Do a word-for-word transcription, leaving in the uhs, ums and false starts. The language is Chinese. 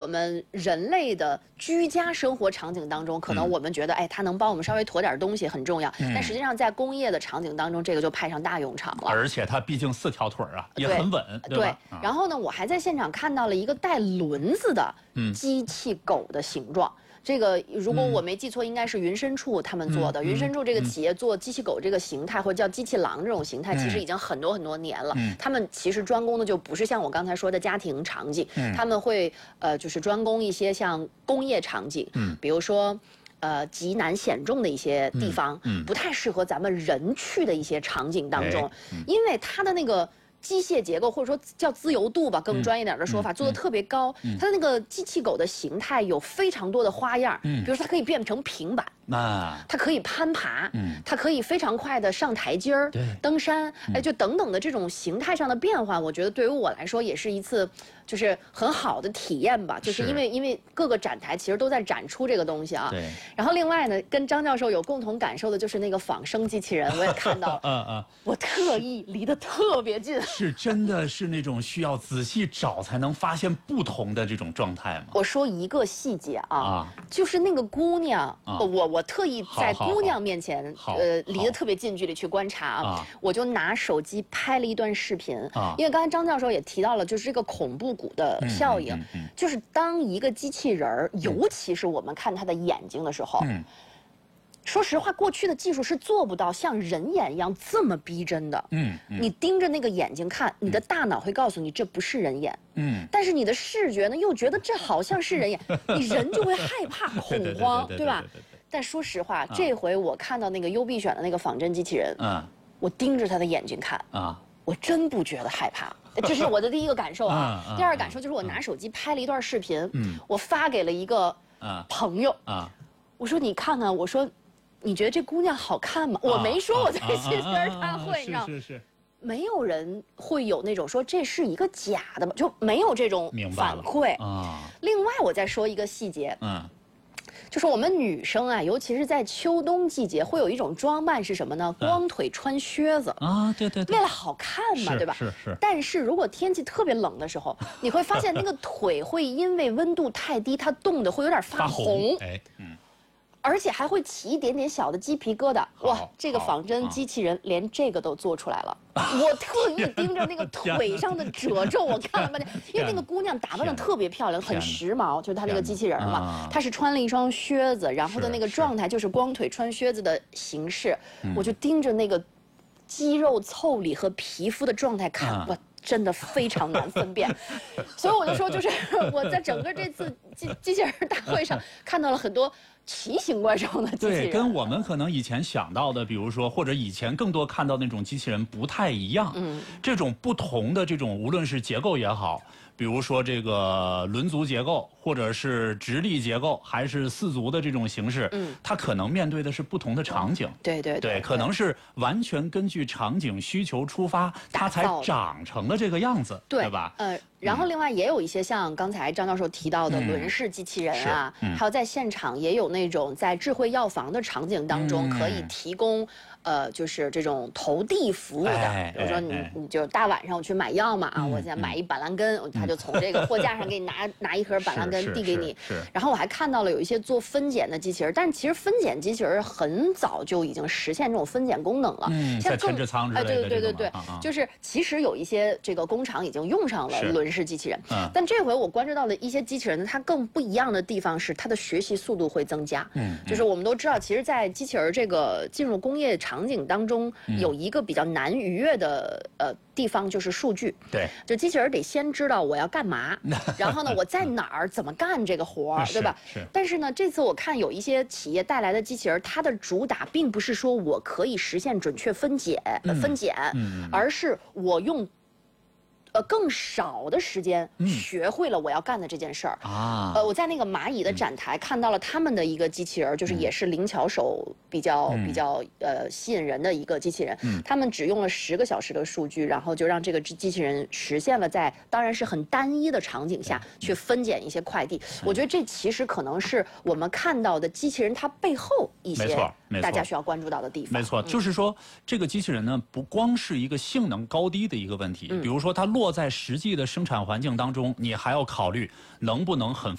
们人类的居家生活场景当中，可能我们觉得，哎，它能帮我们稍微驮点东西很重要，嗯、但实际上在工业的场景当中，这个就派上大用场了。 而且它毕竟四条腿啊，也很稳，对, 对吧？ 对。然后呢，我还在现场看到了一个带轮子的机器狗的形状。嗯这个如果我没记错，应该是云深处他们做的。嗯、云深处这个企业做机器狗这个形态，或者叫机器狼这种形态，其实已经很多很多年了。嗯、他们其实专攻的就不是像我刚才说的家庭场景，嗯、他们会呃就是专攻一些像工业场景，嗯、比如说呃极难险重的一些地方，嗯嗯、不太适合咱们人去的一些场景当中，嗯、因为它的那个。机械结构或者说叫自由度吧，更专业点的说法，嗯、做的特别高。嗯、它的那个机器狗的形态有非常多的花样，嗯、比如说它可以变成平板，啊、它可以攀爬，嗯、它可以非常快的上台阶儿、登山，哎，就等等的这种形态上的变化，我觉得对于我来说也是一次就是很好的体验吧。就是因为因为各个展台其实都在展出这个东西啊。对。然后另外呢，跟张教授有共同感受的就是那个仿生机器人，我也看到，嗯嗯，我特意离得特别近。 是真的是那种需要仔细找才能发现不同的这种状态吗？ 我说一个细节啊，啊就是那个姑娘，啊、我我特意在姑娘面前，呃，离得特别近距离去观察啊，我就拿手机拍了一段视频，啊、因为刚才张教授也提到了，就是这个恐怖谷的效应，嗯嗯嗯、就是当一个机器人儿，嗯、尤其是我们看他的眼睛的时候。嗯说实话，过去的技术是做不到像人眼一样这么逼真的。嗯，嗯你盯着那个眼睛看，你的大脑会告诉你这不是人眼。嗯，但是你的视觉呢，又觉得这好像是人眼，你人就会害怕、恐慌，对吧？但说实话，啊、这回我看到那个优必选的那个仿真机器人，嗯，我盯着他的眼睛看，啊，我真不觉得害怕。这是我的第一个感受啊。啊第二个感受就是我拿手机拍了一段视频，嗯，我发给了一个朋友，啊，我说你看看，我说。你觉得这姑娘好看吗？我没说我在机器人大会，你知道，是是是，没有人会有那种说这是一个假的嘛，就没有这种反馈啊。另外，我再说一个细节，嗯，就是我们女生啊，尤其是在秋冬季节，会有一种装扮是什么呢？光腿穿靴子啊，对对对，为了好看嘛，对吧？是是。但是如果天气特别冷的时候，你会发现那个腿会因为温度太低，它冻得会有点发红，哎，嗯。而且还会起一点点小的鸡皮疙瘩，哇！这个仿真机器人连这个都做出来了。我特意盯着那个腿上的褶皱，我看了半天，因为那个姑娘打扮的特别漂亮，很时髦，就是她那个机器人嘛，她是穿了一双靴子，然后的那个状态就是光腿穿靴子的形式，我就盯着那个肌肉腠理和皮肤的状态看，我。真的非常难分辨，所以我就说，就是我在整个这次机机器人大会上看到了很多奇形怪状的机器人， 对，跟我们可能以前想到的，比如说或者以前更多看到那种机器人不太一样。嗯，这种不同的这种，无论是结构也好，比如说这个轮足结构，或者是直立结构，还是四足的这种形式，嗯，它可能面对的是不同的场景。 对对 对, 对，可能是完全根据场景需求出发，它才长成了这个样子， 对, 对吧？ 呃，然后另外也有一些像刚才张教授提到的轮式机器人啊，嗯嗯、还有在现场也有那种在智慧药房的场景当中可以提供。呃，就是这种投递服务的，哎、比如说你、哎、你就大晚上我去买药嘛啊，嗯、我现在买一板蓝根，嗯、他就从这个货架上给你拿拿一盒板蓝根递给你。是。是是然后我还看到了有一些做分拣的机器人，但是其实分拣机器人很早就已经实现这种分拣功能了。 嗯，在前置仓之类的。哎， 对对对对对，啊、就是其实有一些这个工厂已经用上了轮式机器人。嗯。但这回我关注到的一些机器人呢，它更不一样的地方是它的学习速度会增加。嗯。就是我们都知道，其实，在机器人这个进入工业场景当中有一个比较难逾越的呃地方，就是数据。对，就机器人得先知道我要干嘛，然后呢我在哪儿怎么干这个活儿，对吧？是。但是呢，这次我看有一些企业带来的机器人，它的主打并不是说我可以实现准确分解、呃、分拣，嗯嗯、而是我用。呃，更少的时间学会了我要干的这件事儿啊。呃，我在那个蚂蚁的展台看到了他们的一个机器人，就是也是灵巧手比较、嗯、比较呃吸引人的一个机器人。嗯，他们只用了十个小时的数据，然后就让这个机器人实现了在当然是很单一的场景下去分拣一些快递。嗯、我觉得这其实可能是我们看到的机器人它背后一些大家需要关注到的地方。 没错，就是说这个机器人呢，不光是一个性能高低的一个问题，嗯、比如说它落在实际的生产环境当中，你还要考虑能不能很